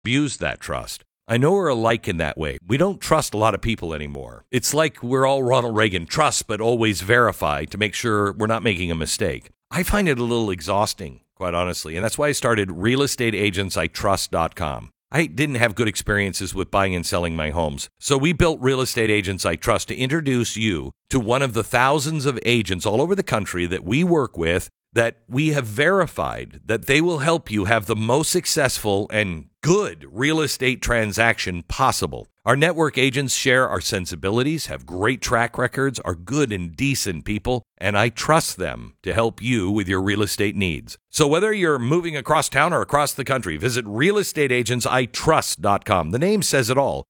abuse that trust. I know we're alike in that way. We don't trust a lot of people anymore. It's like we're all Ronald Reagan, trust but always verify to make sure we're not making a mistake. I find it a little exhausting, quite honestly, and that's why I started realestateagentsitrust.com. I didn't have good experiences with buying and selling my homes, so we built Real Estate Agents I Trust to introduce you to one of the thousands of agents all over the country that we work with that we have verified that they will help you have the most successful and good real estate transaction possible. Our network agents share our sensibilities, have great track records, are good and decent people, and I trust them to help you with your real estate needs. So whether you're moving across town or across the country, visit realestateagentsitrust.com. The name says it all,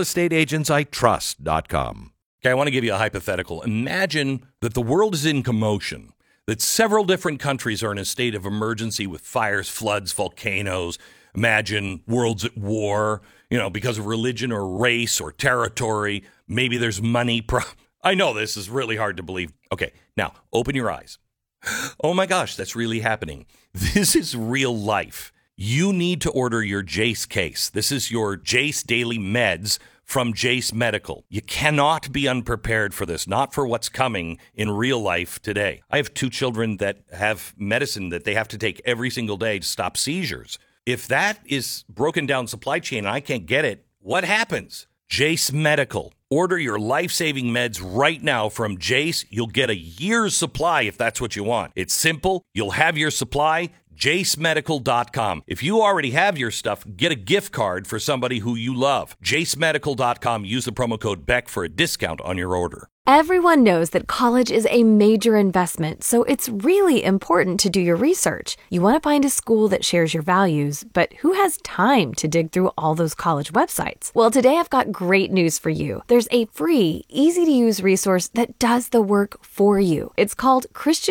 realestateagentsitrust.com. Okay, I want to give you a hypothetical. Imagine that the world is in commotion, that several different countries are in a state of emergency with fires, floods, volcanoes. Imagine worlds at war, because of religion or race or territory. Maybe there's money. I know this is really hard to believe. Okay, now open your eyes. Oh my gosh, that's really happening. This is real life. You need to order your Jace case. This is your Jace Daily Meds from Jace Medical. You cannot be unprepared for this, not for what's coming in real life today. I have 2 children that have medicine that they have to take every single day to stop seizures. If that is broken down supply chain and I can't get it, what happens? Jace Medical. Order your life-saving meds right now from Jace. You'll get a year's supply if that's what you want. It's simple. You'll have your supply. JaceMedical.com. If you already have your stuff, get a gift card for somebody who you love. JaceMedical.com. Use the promo code BECK for a discount on your order. Everyone knows that college is a major investment, so it's really important to do your research. You want to find a school that shares your values, but who has time to dig through all those college websites? Well, today I've got great news for you. There's a free, easy-to-use resource that does the work for you. It's called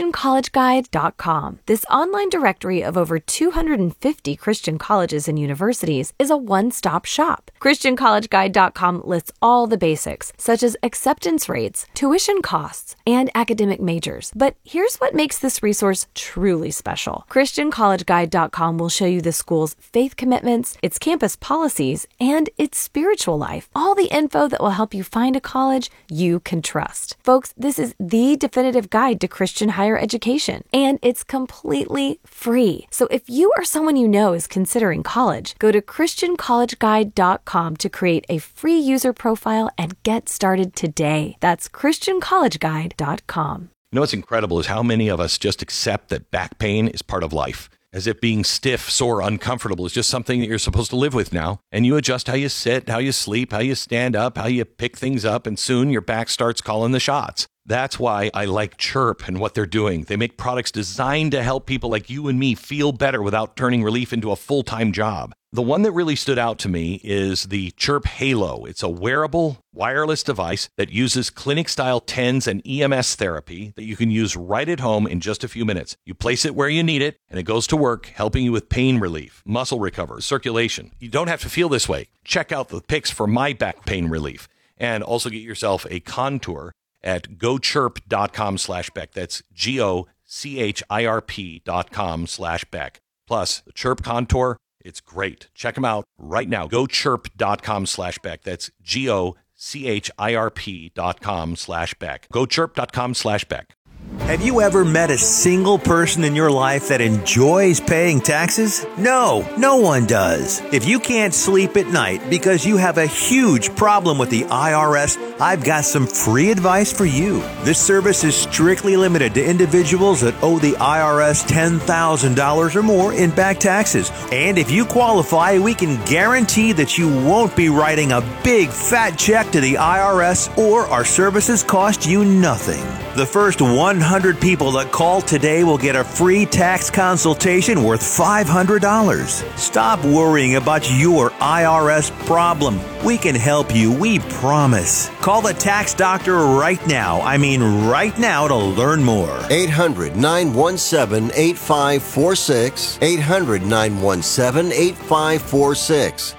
ChristianCollegeGuide.com. This online directory of over 250 Christian colleges and universities is a one-stop shop. ChristianCollegeGuide.com lists all the basics, such as acceptance rates, tuition costs, and academic majors. But here's what makes this resource truly special. ChristianCollegeGuide.com will show you the school's faith commitments, its campus policies, and its spiritual life. All the info that will help you find a college you can trust. Folks, this is the definitive guide to Christian higher education, and it's completely free. So if you or someone you know is considering college, go to ChristianCollegeGuide.com to create a free user profile and get started today. That's ChristianCollegeGuide.com. You know what's incredible is how many of us just accept that back pain is part of life, as if being stiff, sore, uncomfortable is just something that you're supposed to live with now. And you adjust how you sit, how you sleep, how you stand up, how you pick things up, and soon your back starts calling the shots. That's why I like Chirp and what they're doing. They make products designed to help people like you and me feel better without turning relief into a full-time job. The one that really stood out to me is the Chirp Halo. It's a wearable, wireless device that uses clinic-style TENS and EMS therapy that you can use right at home in just a few minutes. You place it where you need it, and it goes to work, helping you with pain relief, muscle recovery, circulation. You don't have to feel this way. Check out the pics for my back pain relief, and also get yourself a Contour at gochirp.com/Beck. That's GOCHIRP.com/Beck. Plus, the Chirp Contour, it's great. Check them out right now. GoChirp.com/Beck. That's GOCHIRP.com/Beck. GoChirp.com/Beck. Have you ever met a single person in your life that enjoys paying taxes? No, no one does. If you can't sleep at night because you have a huge problem with the IRS, I've got some free advice for you. This service is strictly limited to individuals that owe the IRS $10,000 or more in back taxes. And if you qualify, we can guarantee that you won't be writing a big fat check to the IRS, or our services cost you nothing. The first 100 people that call today will get a free tax consultation worth $500. Stop worrying about your IRS problem. We can help you, we promise. Call the tax doctor right now. I mean right now, to learn more. 800-917-8546. 800-917-8546.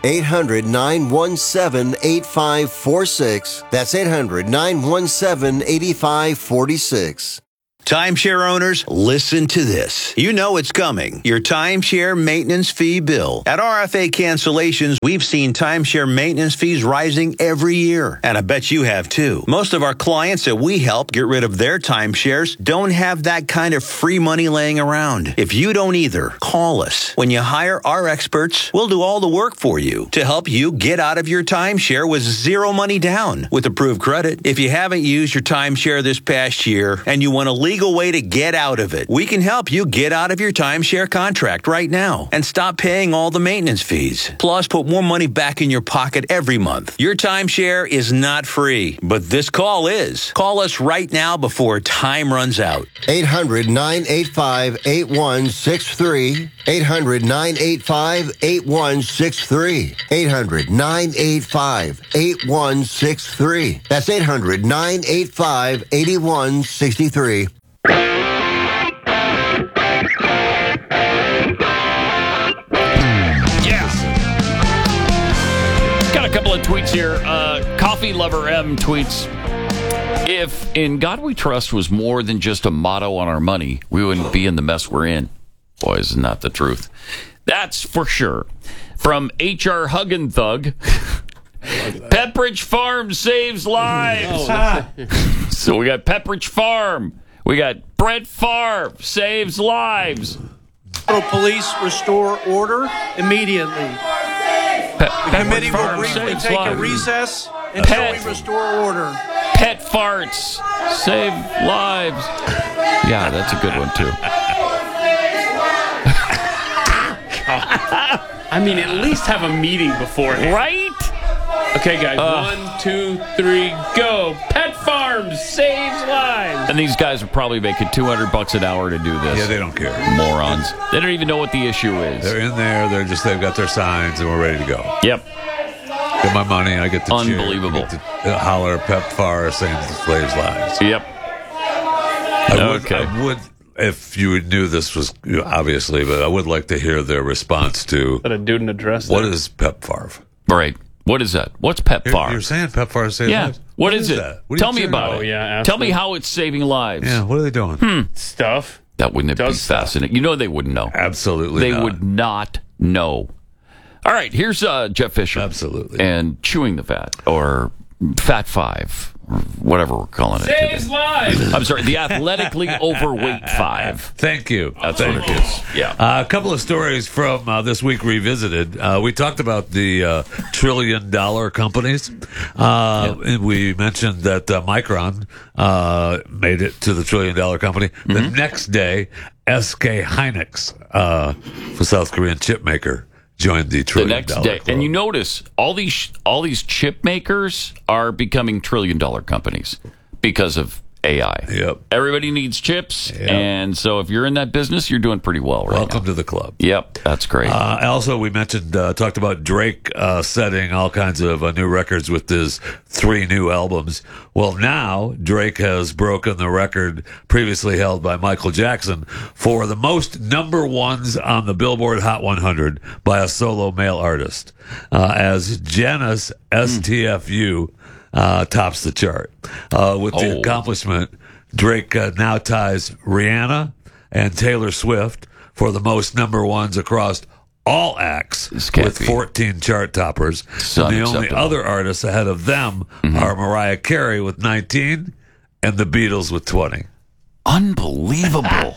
800-917-8546. That's 800-917-8546. Timeshare owners, listen to this. You know it's coming. Your timeshare maintenance fee bill. At RFA Cancellations, we've seen timeshare maintenance fees rising every year. And I bet you have too. Most of our clients that we help get rid of their timeshares don't have that kind of free money laying around. If you don't either, call us. When you hire our experts, we'll do all the work for you to help you get out of your timeshare with zero money down with approved credit. If you haven't used your timeshare this past year and you want a legal way to get out of it, we can help you get out of your timeshare contract right now and stop paying all the maintenance fees. Plus, put more money back in your pocket every month. Your timeshare is not free, but this call is. Call us right now before time runs out. 800-985-8163. 800-985-8163. 800-985-8163. That's 800-985-8163. Got a couple of tweets here. Coffee Lover M tweets, if "In God We Trust" was more than just a motto on our money, we wouldn't be in the mess we're in. Boy, is not the truth. That's for sure. From HR Huggin' Thug, Pepperidge Farm saves lives. So we got Pepperidge Farm. We got Brett Favre saves lives. Police restore order immediately. The committee will briefly take a recess until we restore order. Pet farts save lives. Yeah, that's a good one, too. I mean, at least have a meeting beforehand. Right? Okay, guys. 1, 2, 3, go. Pet Farms saves lives. And these guys are probably making $200 an hour to do this. Yeah, they don't care. Morons. They don't even know what the issue is. They're in there. They've got their signs, and we're ready to go. Yep. Get my money. I get to Unbelievable. Cheer, I get to holler PEPFAR saying the slaves' lives. Yep. I would, if you knew this was obviously, but I would like to hear their response to Let a dude in a dress. what is PEPFAR? Right. What is that? What's PEPFAR? You're saying PEPFAR saves Yeah. lives? What is it? That? What are Tell you me saying? about it. yeah, Tell me absolutely. how it's saving lives. Yeah, what are they doing? Stuff. That wouldn't it be Does stuff. fascinating? You know they wouldn't know. Absolutely They not. would not know. All right, here's Jeff Fisher. Absolutely. And Chewing the Fat, or Fat Five, or whatever we're calling it Saves today. lives. I'm sorry, the athletically overweight five. Thank you. That's Thank what you. it is. Yeah. A couple of stories from this week revisited. We talked about the $1 trillion companies. And we mentioned that Micron made it to the $1 trillion company. The next day, SK Hynix, the South Korean chip maker, joined the $1 The trillion next day, club. and you notice all these chip makers are becoming $1 trillion companies because of AI. Yep. Everybody needs chips, Yep. and so if you're in that business, you're doing pretty well right Welcome now. to the club. Yep, that's great. Also, we mentioned, talked about Drake setting all kinds of new records with his 3 new albums. Well, now Drake has broken the record previously held by Michael Jackson for the most number ones on the Billboard Hot 100 by a solo male artist, as Janice STFU tops the chart. With the accomplishment, Drake now ties Rihanna and Taylor Swift for the most number ones across all acts This can't with be. 14 chart toppers. And the only unacceptable. other artists ahead of them are Mariah Carey with 19 and the Beatles with 20. Unbelievable.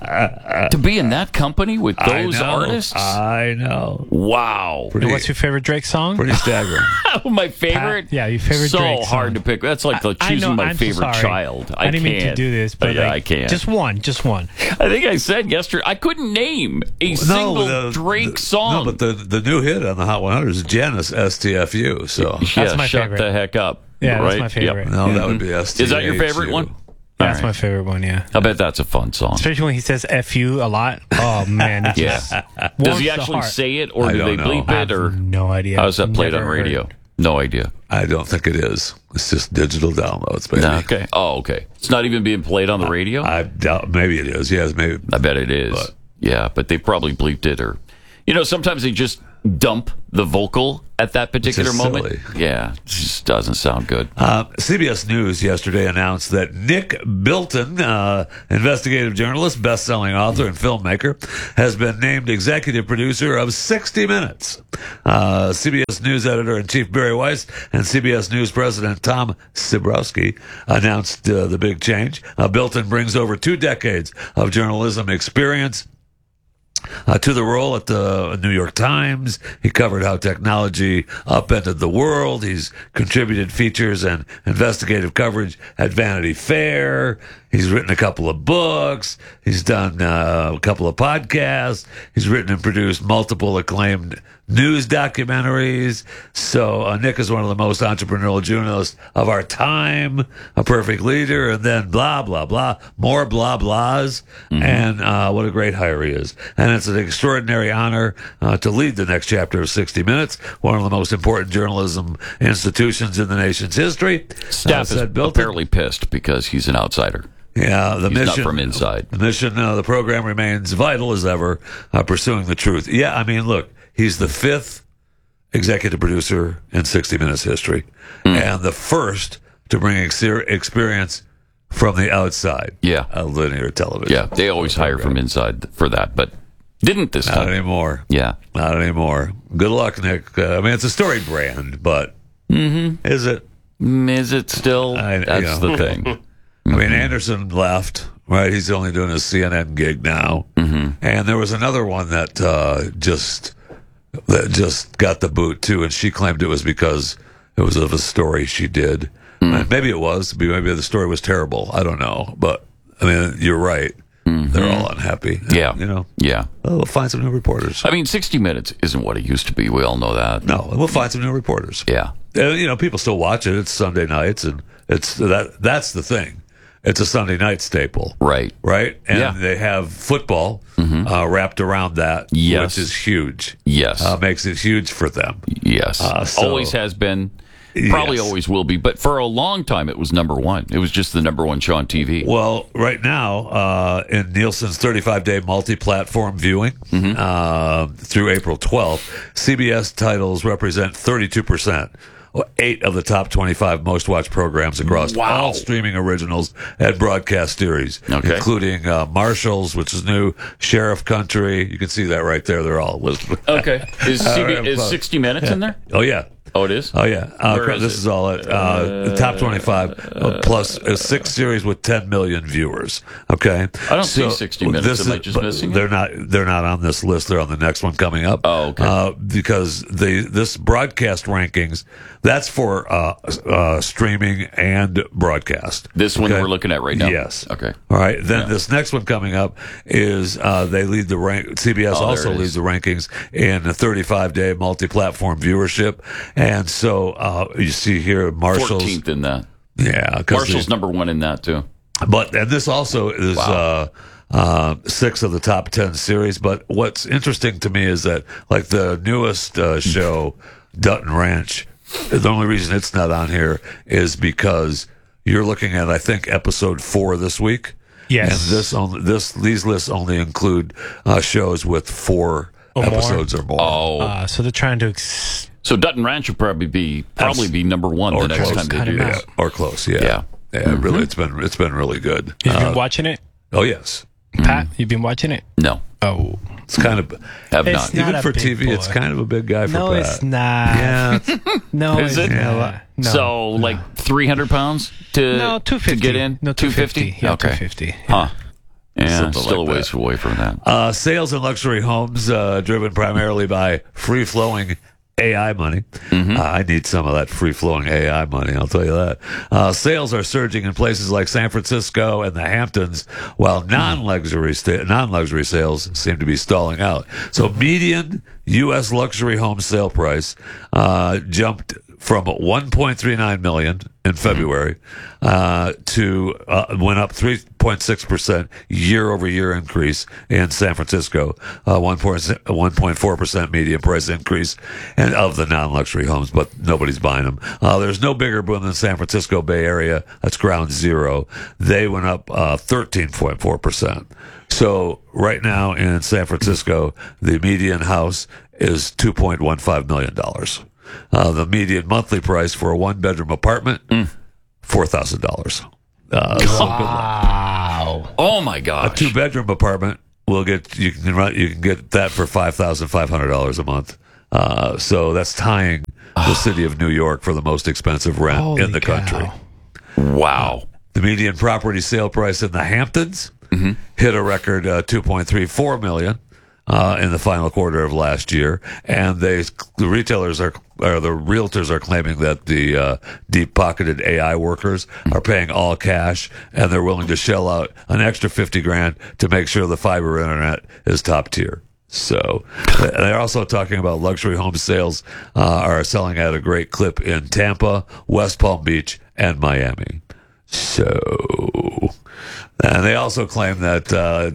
To be in that company with those artists? I know. Wow. Pretty, What's your favorite Drake song? pretty staggering. My favorite? Yeah, your favorite so Drake hard song. to pick. That's like I choosing know, my I'm so favorite sorry. child. I didn't mean to can't. do this, but yeah, like, I can't. Just one. I think I said yesterday I couldn't name a single Drake song. No, but the new hit on the Hot 100 is Janice STFU. So yeah, my shut favorite. the heck up. Yeah, that's right? my favorite. Yep. no, that would be STHU. Is that your favorite one? That's All my right. favorite one, yeah. I bet that's a fun song. Especially when he says "fu" a lot. Oh man, it Yeah. just Does warms he the actually heart. say it, or I do they don't know. bleep I it, have or no idea. how is that played on Never radio? heard. No idea. I don't think it is. It's just digital downloads, baby. No, okay. Oh, okay. It's not even being played on the radio? I doubt. Maybe it is. Yes, maybe. I bet it is. But- Yeah, but they probably bleeped it, or sometimes they just dump the vocal at that particular moment. Silly. Yeah, it just doesn't sound good. CBS News yesterday announced that Nick Bilton, investigative journalist, best-selling author, and filmmaker, has been named executive producer of 60 Minutes. CBS News editor-in-chief Barry Weiss and CBS News president Tom Sibrowski announced the big change. Bilton brings over 2 decades of journalism experience to the role at the New York Times. He covered how technology upended the world. He's contributed features and investigative coverage at Vanity Fair. He's written a couple of books. He's done a couple of podcasts. He's written and produced multiple acclaimed news documentaries. So Nick is one of the most entrepreneurial journalists of our time, a perfect leader, and then blah, blah, blah, more blah, blahs. And what a great hire he is. And it's an extraordinary honor to lead the next chapter of 60 Minutes, one of the most important journalism institutions in the nation's history. Staff is apparently pissed because he's an outsider. Yeah, the He's mission not from inside. The mission, the program remains vital as ever, pursuing the truth. Yeah, I mean, look, he's the 5th executive producer in 60 Minutes history, and the first to bring experience from the outside. Yeah, of linear television. Yeah, they always hire from inside for that, but didn't this time. Not anymore. Yeah, not anymore. Good luck, Nick. I mean, it's a storied brand, but is it? Is it still? That's the thing. I mean, Anderson left, right? He's only doing a CNN gig now. And there was another one that just got the boot, too, and she claimed it was because it was of a story she did. Maybe it was. Maybe the story was terrible. I don't know. But, I mean, you're right. They're all unhappy. Yeah. You know? Yeah. Well, we'll find some new reporters. I mean, 60 Minutes isn't what it used to be. We all know that. No, we'll find some new reporters. Yeah. You know, people still watch it. It's Sunday nights, and that's the thing. It's a Sunday night staple. Right. And they have football wrapped around that, which is huge. Yes. Makes it huge for them. Yes. Always has been. Probably always will be. But for a long time, it was number one. It was just the number one show on TV. Well, right now, in Nielsen's 35-day multi-platform viewing through April 12th, CBS titles represent 32%. 8 of the top 25 most watched programs across all streaming originals and broadcast series, including Marshals, which is new, Sheriff Country. You can see that right there. They're all listed. Okay. Is 60 Minutes in there? Oh, yeah. Oh, it is? Oh, yeah. This is all the top 25 plus 6 series with 10 million viewers. Okay. I don't see 60 Minutes. Am I just missing it? They're not on this list. They're on the next one coming up. Oh, okay. Because this broadcast rankings, that's for streaming and broadcast. This one we're looking at right now? Yes. Okay. All right. Then this next one coming up is they lead the CBS also leads the rankings in the 35-day multi-platform viewership. And so you see here Marshall's 14th in that. Yeah. Marshall's number one in that, too. And this also is 6 of the top 10 series. But what's interesting to me is that, like, the newest show, Dutton Ranch, the only reason it's not on here is because you're looking at, I think, episode 4 this week. Yes. And these lists only include shows with 4 episodes or more. Oh. So they're trying to... So Dutton Ranch will probably be number one the next time they do this. Or close, yeah. Really, it's been really good. You've been watching it? Oh, yes. Pat, you've been watching it? No. Oh. It's kind of... Have not. Even for TV, it's kind of a big guy for Pat. No, it's not. Yeah. No, is it? No. So, like 300 pounds to 250. To get in? No, 250. Yeah, okay. 250. Huh. Yeah, still like a ways away from that. Sales in luxury homes driven primarily by free-flowing AI money. I need some of that free-flowing AI money, I'll tell you that. Sales are surging in places like San Francisco and the Hamptons, while non-luxury sales seem to be stalling out. So median U.S. luxury home sale price jumped from $1.39 million in February to went up 3.6% year-over-year increase in San Francisco, 1.4% median price increase, and of the non-luxury homes, but nobody's buying them. There's no bigger boom than San Francisco Bay Area. That's ground zero. They went up 13.4%. So right now in San Francisco, the median house is $2.15 million. The median monthly price for a one-bedroom apartment, $4,000. Wow. Oh my gosh. A two-bedroom apartment you can get that for $5,500 a month. So that's tying the city of New York for the most expensive rent in the country. Wow. The median property sale price in the Hamptons hit a record $2.34 million in the final quarter of last year, and the realtors are claiming that the deep-pocketed AI workers are paying all cash, and they're willing to shell out an extra $50,000 to make sure the fiber internet is top tier. So they're also talking about luxury home sales are selling at a great clip in Tampa, West Palm Beach, and Miami. So, and they also claim that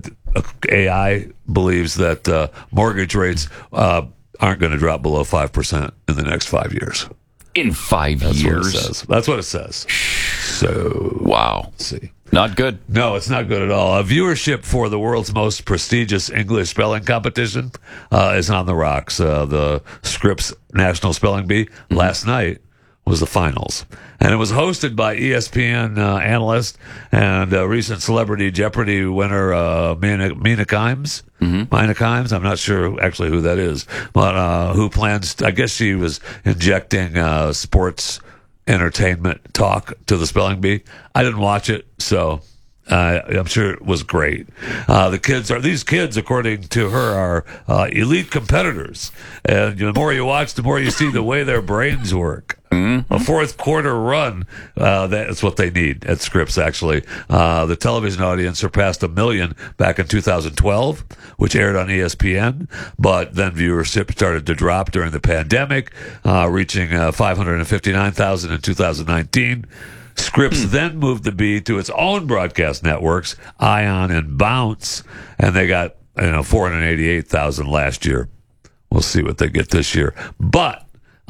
AI believes that mortgage rates aren't going to drop below 5% in the next 5 years. In 5 That's years? What it says. That's what it says. So, wow. Let's see. Not good. No, it's not good at all. Viewership for the world's most prestigious English spelling competition is on the rocks. The Scripps National Spelling Bee last night was the finals. And it was hosted by ESPN analyst and recent Celebrity Jeopardy winner Mina Kimes. Mina Kimes, I'm not sure actually who that is, but who plans, I guess she was injecting sports entertainment talk to the spelling bee. I didn't watch it, so I'm sure it was great. These kids, according to her, are elite competitors. And the more you watch, the more you see the way their brains work. A fourth quarter run, that's what they need at Scripps, actually. The television audience surpassed 1 million back in 2012, which aired on ESPN, but then viewership started to drop during the pandemic, reaching 559,000 in 2019. Scripps then moved the Bee to its own broadcast networks, Ion and Bounce, and they got 488,000 last year. We'll see what they get this year. But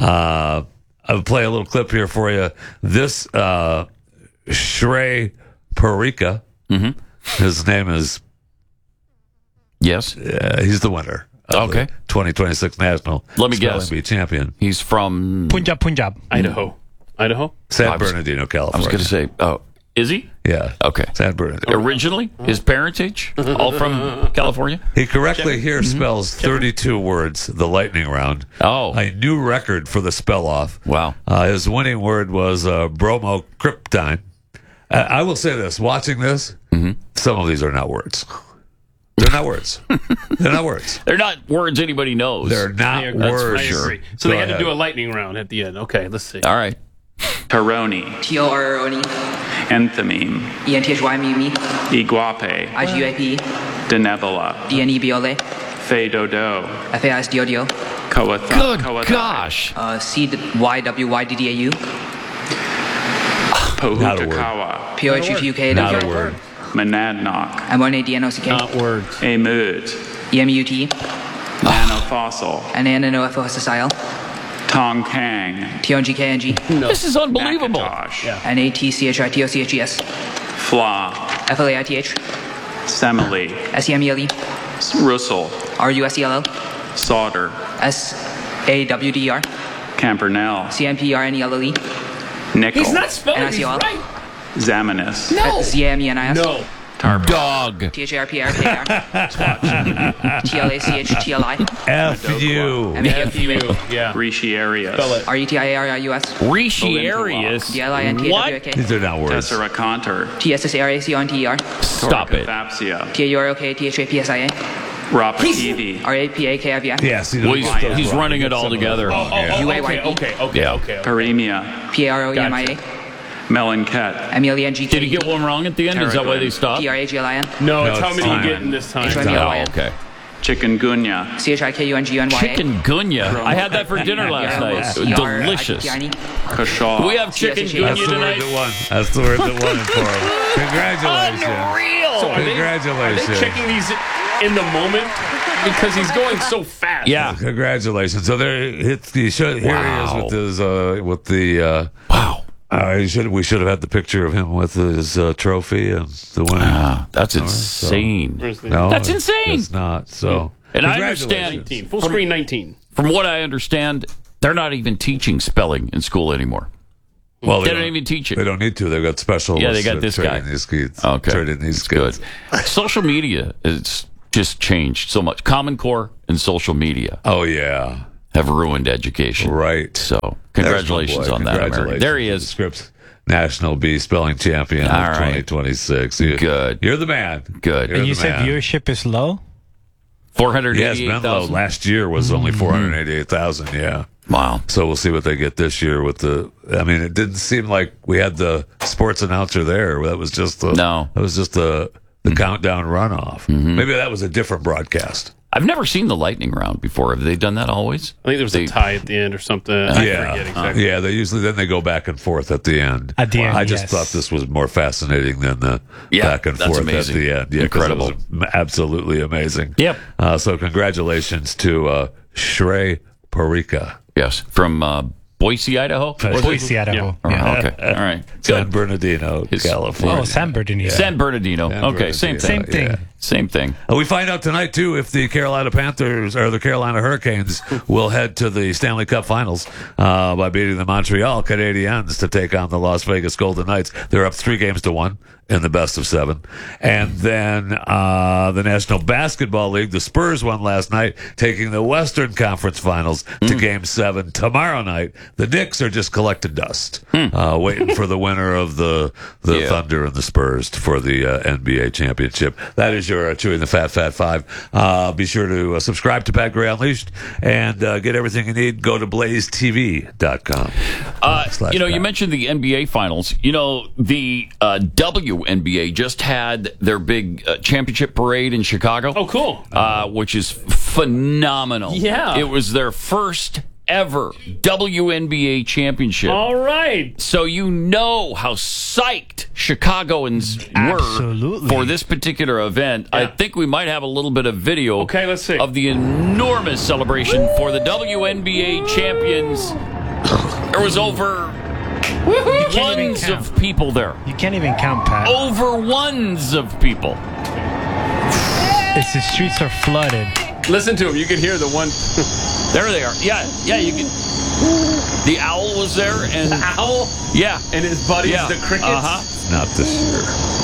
I'll play a little clip here for you. This Shrey Parika, his name is... Yes? He's the winner. Okay. 2026 National Let me Spelling guess. Bee champion. He's from... Punjab. Idaho. San Bernardino, I California. was going to say, oh, is he? Yeah. Okay. San Bernardino. Originally, his parentage, all from California? He correctly here spells 32 words, the lightning round. Oh. A new record for the spell off. Wow. His winning word was bromocryptine. I will say this, watching this, some of these are not words. They're not words. They're not words. They're not words anybody knows. They're not words. I agree. So they had to do a lightning round at the end. Okay, let's see. All right. Taroni. T-O-R-O-N-E. Enthymeme. E-N-T-H-Y-M-E-M-E. Iguape. I-G-U-A-P-E. Denebola. D-N-E-B-O-L-A. Fedodo. F-A-I-S-D-O-D-O. Kawatha. Good gosh. C-Y-W-Y-D-D-A-U. Pohutakawa. P-O-H-U-T-U-K. Not a word. Monadnock. M-O-N-A-D-N-O-C-K. Not words. Emut. E-M-U-T. Nanofossil. N-A-N-O-F-O-S-S-I-L. Tongkang. T-O-N-G-K-N-G. This is unbelievable. Nakatosh. N-A-T-C-H-I-T-O-C-H-E-S. Fla. F-L-A-I-T-H. Semele. S-E-M-E-L-E. Russell. R-U-S-E-L-L. Sauter. S-A-W-D-E-R. Campernell. C-M-P-R-N-E-L-L-E. Nickel. He's not spelling these N-I-C-O-L. right. Zaminus. No. Z-A-M-E-N-I-S. No. Dog. T-H-A-R-P-A-R-K-A-R. T-L-A-C-H-T-L-I. F-U. M-A-F-U-A. Yeah. Retiarius. Spell it. R-E-T-I-A-R-I-U-S. Retiarius. D-L-I-N-T-A-W-A-K. These are not words. Tesseraconter. T-S-S-A-R-A-C-O-N-T-E-R. Stop it. Torcathapsia. T-A-U-R-O-K-T-H-A-P-S-I-A. Rapakivi. R-A-P-A-K-I-V-I. Yeah, see, Well, he's running it all together. Okay. Paremia. P-A-R-O-E-M-I-A. Melanket. M-E-L-E-N-G-K. Did he get one wrong at the end? Is that why they stopped? T-R-A-G-L-I-N. No, it's No, how it's many you fine. get in this time. H-Y-M-E-L-Y-N. Oh, okay. Chikungunya. C-H-I-K-U-N-G-U-N-Y-A. Chikungunya. I had that for dinner last night. Delicious. Kashaw. We have chikungunya That's the word tonight. that won. That's the word that won it for him. Congratulations. Unreal. So are they Congratulations. checking these in the moment? Because he's going so fast. Yeah. Congratulations. So there, here he is with his with the. Wow. We should have had the picture of him with his trophy and the winning. That's insane. No, That's insane. It's not. So And I congratulations. understand. Full screen 19. From what I understand, they're not even teaching spelling in school anymore. Well, they don't even teach it. They don't need to. They've got specialists. Yeah, they got this guy. These kids. Okay. Training these kids. Good. Social media has just changed so much. Common Core and social media. Oh, yeah. Have ruined education. Right. So, congratulations on that, America. There he is. Scripps, National B spelling champion of 2026. Good. You're the man. Good. And you said viewership is low? 488,000. Yes, Menlo last year was only 488,000, yeah. Wow. So we'll see what they get this year with the. I mean, it didn't seem like we had the sports announcer there. That was just the. No. That was just the countdown runoff. Maybe that was a different broadcast. I've never seen the lightning round before. Have they done that always? I think there was a tie at the end or something. I forget exactly. Yeah, they usually then they go back and forth at the end. At the end, I just thought this was more fascinating than the back and forth amazing. at the end. Yeah, incredible, it was absolutely amazing. Yep. So congratulations to Shrey Parika. Yes, from Boise, Idaho. Boise, Idaho. Yeah. Okay. All right. San Bernardino, California. Oh, San Bernardino. San Bernardino. Okay, same thing. Same thing. Yeah. Same thing. We find out tonight, too, if the Carolina Panthers or the Carolina Hurricanes will head to the Stanley Cup Finals by beating the Montreal Canadiens to take on the Las Vegas Golden Knights. They're up 3-1 in the best of 7. And then the National Basketball League, the Spurs won last night, taking the Western Conference Finals to Game 7 tomorrow night. The Knicks are just collecting dust, waiting for the winner of the Thunder and the Spurs for the NBA championship. That is your Chewing the Fat 5. Be sure to subscribe to Pat Gray Unleashed and get everything you need. Go to blazetv.com. You mentioned the NBA Finals. The WNBA just had their big championship parade in Chicago. Oh, cool. Which is phenomenal. Yeah. It was their first ever WNBA championship. All right. So you know how psyched Chicagoans were for this particular event. Yeah. I think we might have a little bit of video let's see. of the enormous celebration for the WNBA champions. There was over ones of people there. You can't even count, Pat. Over ones of people. The streets are flooded. Listen to him. You can hear the one. There they are. Yeah, you can. The owl was there, and the owl. Yeah, and his buddies, the crickets. Not this year.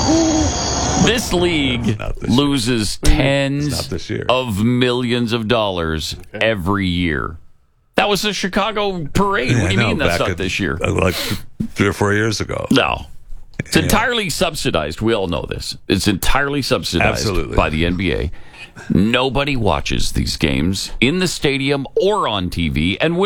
This league loses tens of millions of dollars every year. That was the Chicago parade. Yeah, what do you mean that's not this year? Like 3 or 4 years ago. No. It's entirely subsidized. We all know this. It's entirely subsidized by the NBA. Nobody watches these games in the stadium or on TV. And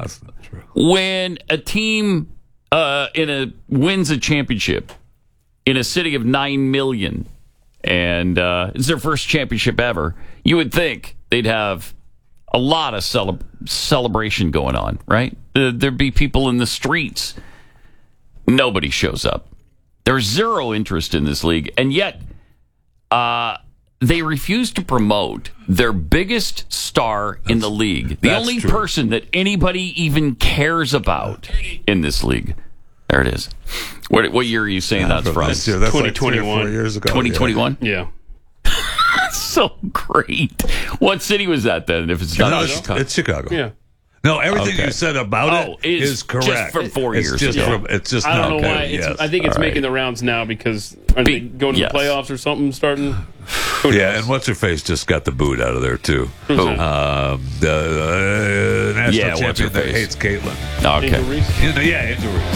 when a team wins a championship in a city of 9 million, and it's their first championship ever, you would think they'd have a lot of celebration going on, right? There'd be people in the streets. Nobody shows up. There's zero interest in this league, and yet they refuse to promote their biggest star in the league. The only person that anybody even cares about in this league. There it is. What year are you saying that's from? This year. That's 2021. Like 3 or 4 years ago. 2021? Yeah. So great. What city was that then? If it's not Chicago. It's Chicago. Yeah. No, everything you said about it is correct. Just from 4 years ago. It's just I don't know why. Yes. I think it's making the rounds now because are they going to the playoffs or something starting? Yeah, and what's her face just got the boot out of there too. The national champion that hates Caitlyn. Okay. Angel Reese? Angel Reese.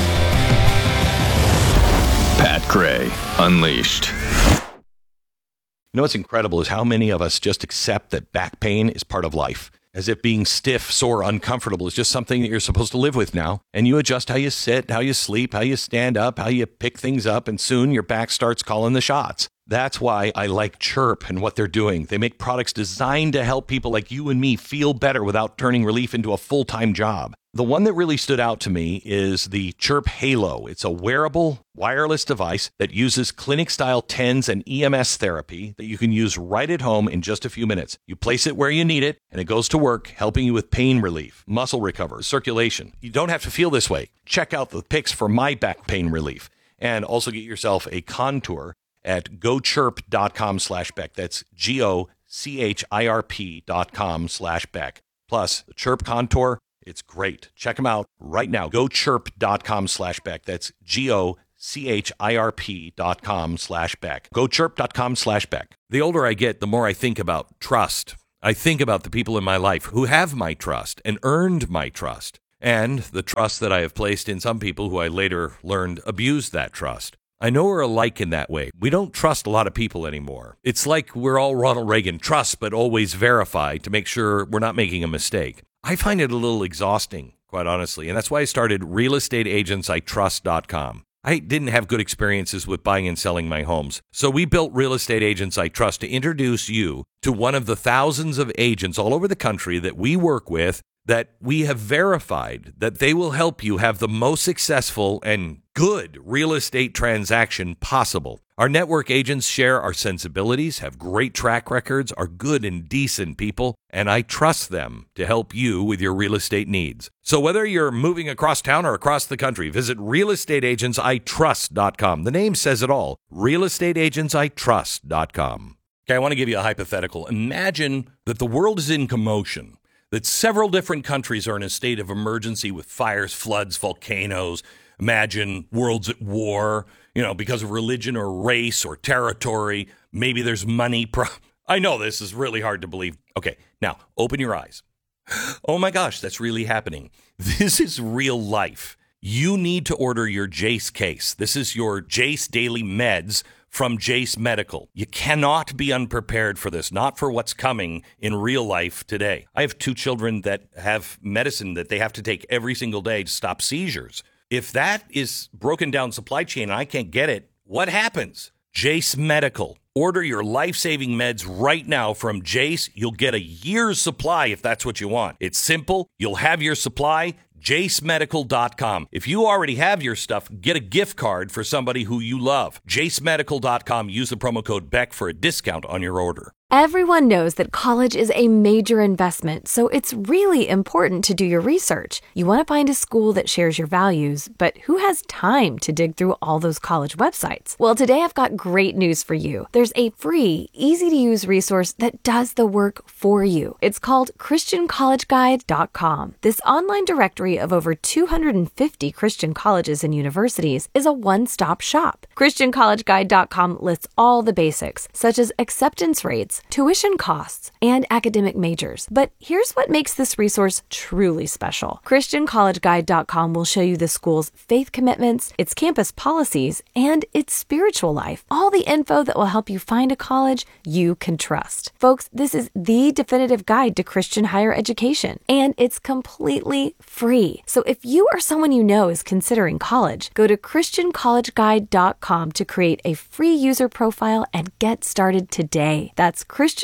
Pat Gray Unleashed. You know what's incredible is how many of us just accept that back pain is part of life. As if being stiff, sore, uncomfortable is just something that you're supposed to live with now. And you adjust how you sit, how you sleep, how you stand up, how you pick things up, and soon your back starts calling the shots. That's why I like Chirp and what they're doing. They make products designed to help people like you and me feel better without turning relief into a full-time job. The one that really stood out to me is the Chirp Halo. It's a wearable, wireless device that uses clinic-style TENS and EMS therapy that you can use right at home in just a few minutes. You place it where you need it, and it goes to work, helping you with pain relief, muscle recovery, circulation. You don't have to feel this way. Check out the pics for my back pain relief, and also get yourself a Contour at gochirp.com/Beck. That's GOCHIRP.com/Beck. Plus, the Chirp Contour, it's great. Check them out right now. Go chirp.com/Beck. That's GoChirp.com/Beck. Go chirp.com/Beck. The older I get, the more I think about trust. I think about the people in my life who have my trust and earned my trust, and the trust that I have placed in some people who I later learned abused that trust. I know we're alike in that way. We don't trust a lot of people anymore. It's like we're all Ronald Reagan, trust but always verify to make sure we're not making a mistake. I find it a little exhausting, quite honestly, and that's why I started realestateagentsitrust.com. I didn't have good experiences with buying and selling my homes, so we built Real Estate Agents I Trust to introduce you to one of the thousands of agents all over the country that we work with that we have verified that they will help you have the most successful and good real estate transaction possible. Our network agents share our sensibilities, have great track records, are good and decent people, and I trust them to help you with your real estate needs. So whether you're moving across town or across the country, visit realestateagentsitrust.com. The name says it all, realestateagentsitrust.com. Okay, I want to give you a hypothetical. Imagine that the world is in commotion, that several different countries are in a state of emergency with fires, floods, volcanoes. Imagine worlds at war, because of religion or race or territory. Maybe there's money. I know this is really hard to believe. Okay, now open your eyes. Oh my gosh, that's really happening. This is real life. You need to order your Jace case. This is your Jace Daily Meds from Jace Medical. You cannot be unprepared for this, not for what's coming in real life today. I have 2 children that have medicine that they have to take every single day to stop seizures. If that is broken down supply chain and I can't get it, what happens? Jace Medical. Order your life-saving meds right now from Jace. You'll get a year's supply if that's what you want. It's simple. You'll have your supply. JaceMedical.com. If you already have your stuff, get a gift card for somebody who you love. JaceMedical.com. Use the promo code Beck for a discount on your order. Everyone knows that college is a major investment, so it's really important to do your research. You want to find a school that shares your values, but who has time to dig through all those college websites? Well, today I've got great news for you. There's a free, easy-to-use resource that does the work for you. It's called ChristianCollegeGuide.com. This online directory of over 250 Christian colleges and universities is a one-stop shop. ChristianCollegeGuide.com lists all the basics, such as acceptance rates, tuition costs, and academic majors. But here's what makes this resource truly special. ChristianCollegeGuide.com will show you the school's faith commitments, its campus policies, and its spiritual life. All the info that will help you find a college you can trust. Folks, this is the definitive guide to Christian higher education, and it's completely free. So if you or someone you know is considering college, go to ChristianCollegeGuide.com to create a free user profile and get started today. That's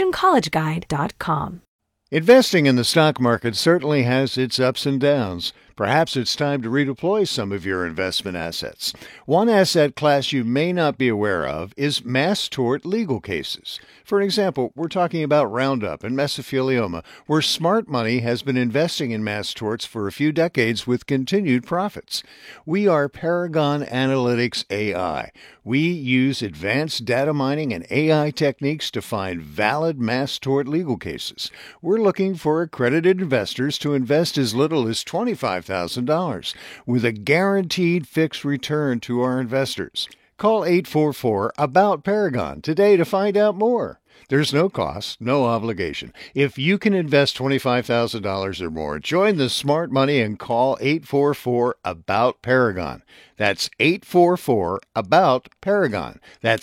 ChristianCollegeGuide.com. Investing in the stock market certainly has its ups and downs. Perhaps it's time to redeploy some of your investment assets. One asset class you may not be aware of is mass tort legal cases. For example, we're talking about Roundup and mesothelioma, where smart money has been investing in mass torts for a few decades with continued profits. We are Paragon Analytics AI. We use advanced data mining and AI techniques to find valid mass tort legal cases. We're looking for accredited investors to invest as little as $25,000 with a guaranteed fixed return to our investors. Call 844-ABOUT-PARAGON today to find out more. There's no cost, no obligation. If you can invest $25,000 or more, join the smart money and call 844-ABOUT-PARAGON. That's 844-ABOUT-PARAGON. That's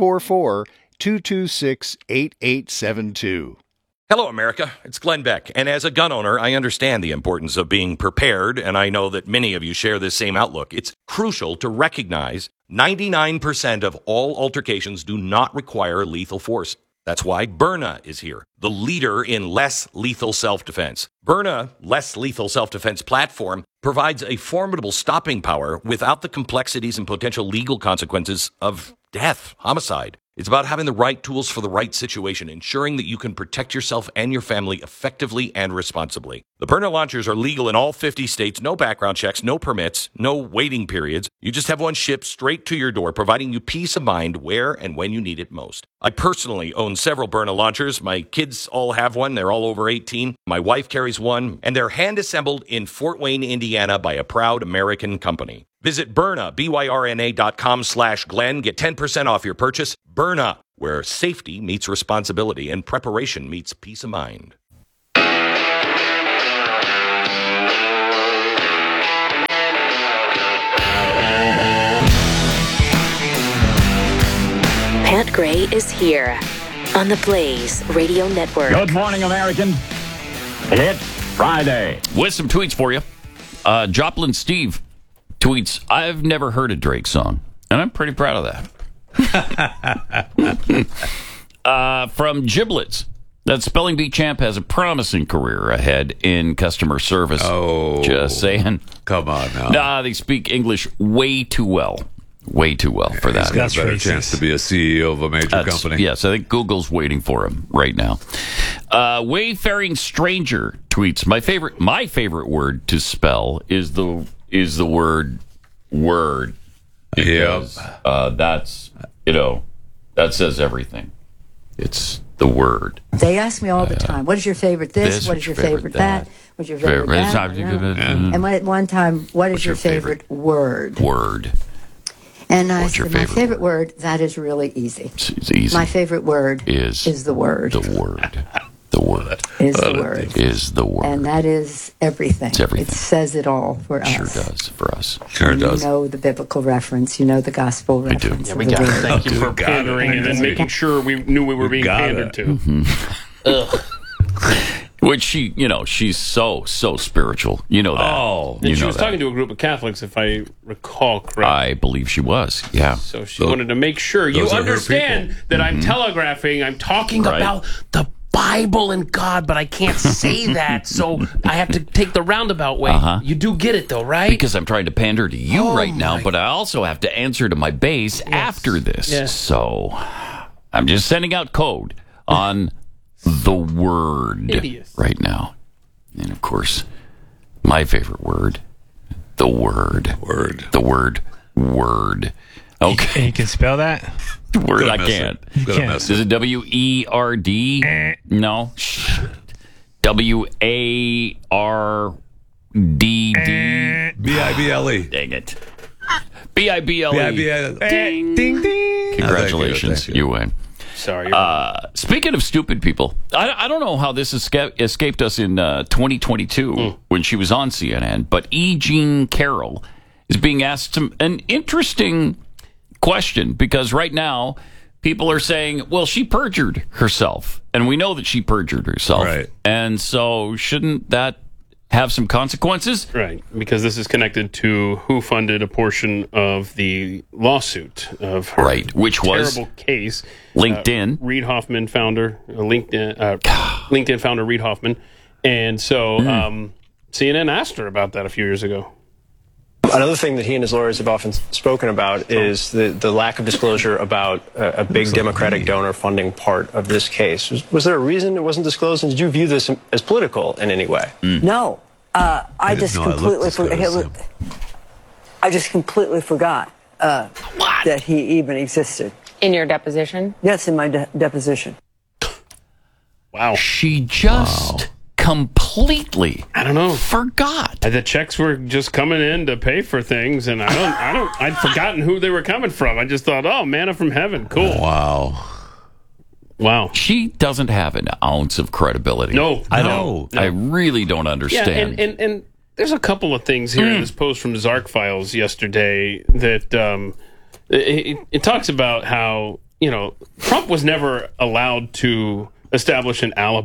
844-226-8872. Hello, America. It's Glenn Beck. And as a gun owner, I understand the importance of being prepared, and I know that many of you share this same outlook. It's crucial to recognize 99% of all altercations do not require lethal force. That's why Byrna is here, the leader in less lethal self-defense. Byrna, less lethal self-defense platform, provides a formidable stopping power without the complexities and potential legal consequences of death, homicide. It's about having the right tools for the right situation, ensuring that you can protect yourself and your family effectively and responsibly. The Byrna launchers are legal in all 50 states, no background checks, no permits, no waiting periods. You just have one shipped straight to your door, providing you peace of mind where and when you need it most. I personally own several Byrna launchers. My kids all have one. They're all over 18. My wife carries one, and they're hand-assembled in Fort Wayne, Indiana by a proud American company. Visit Byrna, BYRNA.com/Glenn. Get 10% off your purchase. Byrna, where safety meets responsibility and preparation meets peace of mind. Pat Gray is here on the Blaze Radio Network. Good morning, American. It's Friday. With some tweets for you. Joplin Steve tweets, I've never heard a Drake song, and I'm pretty proud of that. From Giblets, that Spelling Bee champ has a promising career ahead in customer service. Oh. Just saying. Come on now. Nah, they speak English way too well. Way too well for that. He's got a better chance to be a CEO of a major company. Yes, I think Google's waiting for him right now. Wayfaring Stranger tweets, my favorite word to spell is the word word. Because that's, that says everything. It's the word. They ask me all the time, what is your favorite this? What is your favorite that? What's your favorite that? And at one time, what is your favorite word? Word. And I said, my favorite word, that is really easy. It's easy. My favorite word is the word. The word. The word. Is the word. Is the word. And that is everything. It's everything. It says it all for us. Sure does for us. Sure does. You know the biblical reference. You know the gospel reference. Yeah, we got it. Thank you for pandering and then making sure we knew we were being pandered to. Mm-hmm. Which she's so spiritual. You know that. Oh. And she was talking to a group of Catholics, if I recall correctly. I believe she was, yeah. So she wanted to make sure you understand that I'm telegraphing, I'm talking about the Bible and God, but I can't say that, so I have to take the roundabout way. You do get it, though, right? Because I'm trying to pander to you right now, but I also have to answer to my base after this. Yes. So I'm just sending out code on the word right now. And, of course, my favorite word, the word. Word. The word, word. Okay. And you can spell that? Word, I can't. Is it W-E-R-D? No. W-A-R-D-D. B-I-B-L-E. Dang it. B-I-B-L-E. Ding, ding, ding. Congratulations. You win. Sorry. Speaking of stupid people, I don't know how this escaped us in 2022 when she was on CNN, but E. Jean Carroll is being asked an interesting question because right now people are saying, well, she perjured herself, and we know that she perjured herself. Right. And so shouldn't that have some consequences? Right, because this is connected to who funded a portion of the lawsuit of her which was terrible case. LinkedIn. Reid Hoffman founder, LinkedIn founder Reid Hoffman. And so CNN asked her about that a few years ago. Another thing that he and his lawyers have often spoken about is the lack of disclosure about a big Democratic donor funding part of this case. Was there a reason it wasn't disclosed, and did you view this as political in any way? No. I just completely forgot that he even existed. In your deposition? Yes, in my deposition. Wow. She just completely forgot. The checks were just coming in to pay for things, and I'd forgotten who they were coming from. I just thought, oh, manna from heaven, cool. Wow. She doesn't have an ounce of credibility. No. I really don't understand. Yeah, and there's a couple of things here in this post from Zark Files yesterday that it talks about how, Trump was never allowed to establish an alibi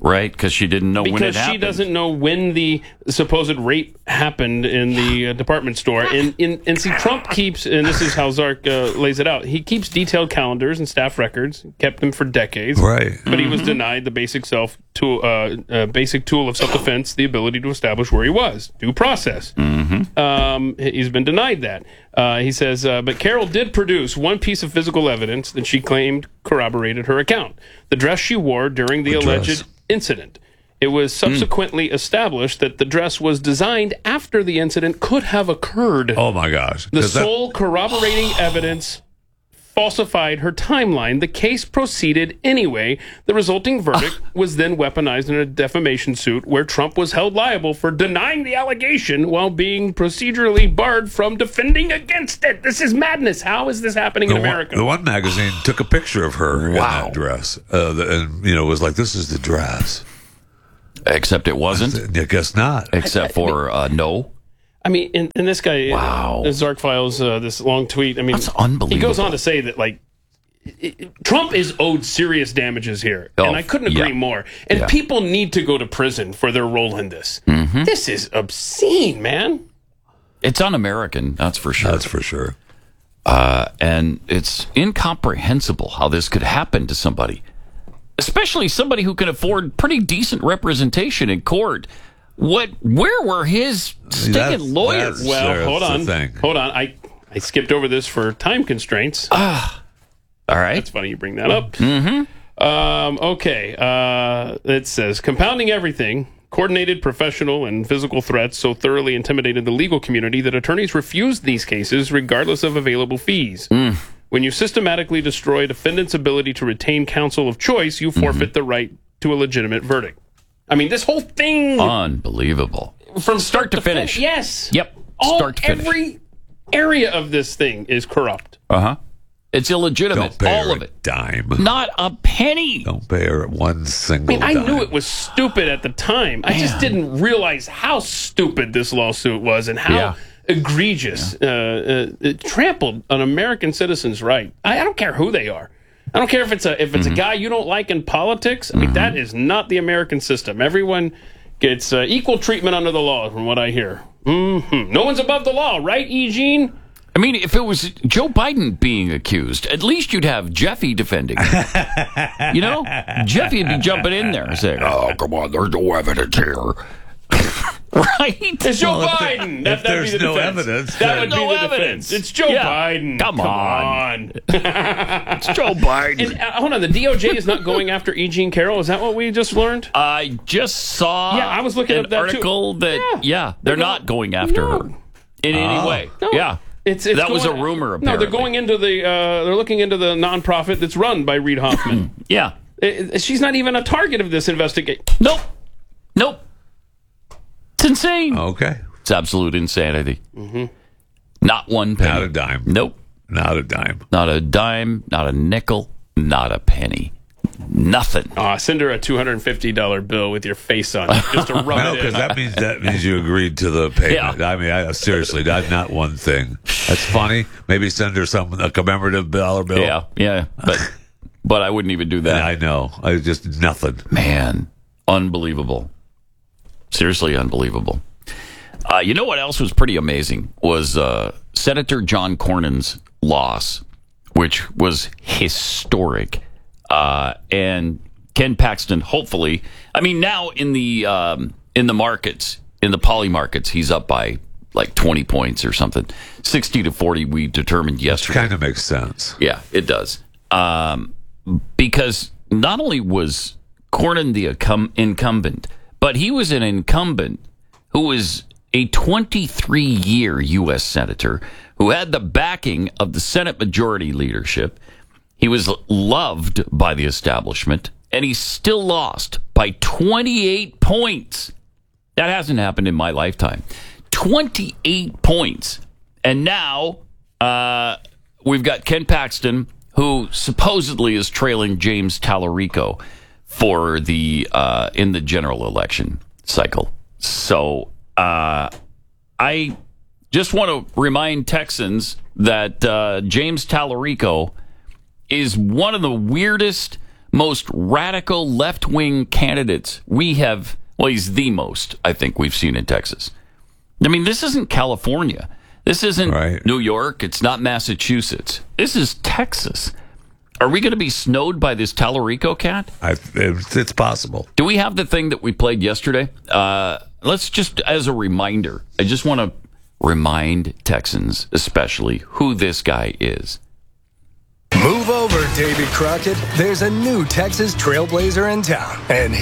right? Because she didn't know when it happened. Because she doesn't know when the supposed rape happened in the department store. And see, Trump keeps, and this is how Zark lays it out, he keeps detailed calendars and staff records, kept them for decades. Right. But he was denied the basic tool of self-defense, the ability to establish where he was, due process. He's been denied that. He says, but Carol did produce one piece of physical evidence that she claimed corroborated her account. The dress she wore during the alleged incident. It was subsequently established that the dress was designed after the incident could have occurred. Oh, my gosh. The sole corroborating evidence falsified her timeline. The case proceeded anyway. The resulting verdict was then weaponized in a defamation suit where Trump was held liable for denying the allegation while being procedurally barred from defending against it. This is madness. How is this happening in America? The one magazine took a picture of her in that dress, and was like, "This is the dress." Except it wasn't. I guess not. Except for no. I mean, and this guy, Zark files this long tweet. I mean, that's unbelievable. He goes on to say that, like, Trump is owed serious damages here, and I couldn't agree more. And people need to go to prison for their role in this. This is obscene, man. It's un-American, that's for sure. That's for sure. And it's incomprehensible how this could happen to somebody, especially somebody who can afford pretty decent representation in court. Where were his stinking lawyers? Well, hold on. I skipped over this for time constraints. All right. That's funny you bring that up. Okay. It says, compounding everything, coordinated professional and physical threats so thoroughly intimidated the legal community that attorneys refused these cases regardless of available fees. When you systematically destroy defendants' ability to retain counsel of choice, you forfeit the right to a legitimate verdict. I mean, this whole thing... Unbelievable. From start to finish. Yes. Yep. Start to finish. Every area of this thing is corrupt. It's illegitimate. Don't pay all her of it. A dime. Not a penny. Don't pay her one single dime. I knew it was stupid at the time. I just didn't realize how stupid this lawsuit was and how egregious. It trampled an American citizen's right. I don't care who they are. I don't care if it's a guy you don't like in politics. I mean, that is not the American system. Everyone gets equal treatment under the law, from what I hear. No one's above the law, right, Eugene? I mean, if it was Joe Biden being accused, at least you'd have Jeffy defending him. Jeffy would be jumping in there and saying, "Oh, come on, there's no evidence here." Right? It's Joe Biden. If there's no evidence, that would be the defense. It's Joe Biden. Come on. It's Joe Biden. And, hold on, the DOJ is not going after E. Jean Carroll. Is that what we just learned? I just saw I was looking an at that article that, they're not going after her in any way. No. Yeah. It's that was a rumor, apparently. No, they're going into they're looking into the nonprofit that's run by Reid Hoffman. She's not even a target of this investigation. Nope. It's insane. Okay. It's absolute insanity. Not one penny. Not a dime. Nope. Not a dime. Not a dime, not a nickel, not a penny. Nothing. Send her a $250 bill with your face on it, just to rub it in. Because that means you agreed to the payment. I mean, seriously, not one thing. That's funny. Maybe send her a commemorative dollar bill. Yeah. But I wouldn't even do that. I know. I just nothing. Man, unbelievable. Seriously unbelievable. You know what else was pretty amazing was Senator John Cornyn's loss, which was historic. And Ken Paxton, hopefully, I mean, now in the markets, in the poly markets, he's up by like 20 points or something. 60-40, we determined yesterday. Which kind of makes sense. Yeah, it does. Because not only was Cornyn the incumbent, but he was an incumbent who was a 23-year U.S. senator who had the backing of the Senate majority leadership. He was loved by the establishment, and he still lost by 28 points. That hasn't happened in my lifetime. 28 points. And now we've got Ken Paxton, who supposedly is trailing James Tallarico for the in the general election cycle. So I just want to remind Texans that James Tallarico is one of the weirdest, most radical left-wing candidates we have. Well, he's the most, I think, we've seen in Texas. I mean, this isn't California. This isn't New York. It's not Massachusetts. This is Texas. Are we going to be snowed by this Tallarico cat? It's possible. Do we have the thing that we played yesterday? Let's just, as a reminder, I just want to remind Texans, especially, who this guy is. Move over, David Crockett. There's a new Texas trailblazer in town, and